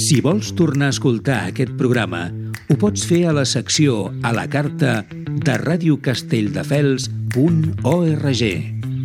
Si vols tornar a escoltar aquest programa, ho pots fer a la secció a la carta de radiocastelldefels.org.